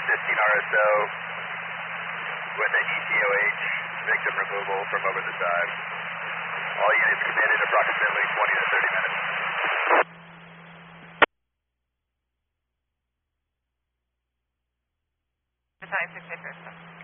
assisting RSO with an ETOH victim removal from over the side. All units committed approximately 20 to 30 minutes. Battalion 6 first.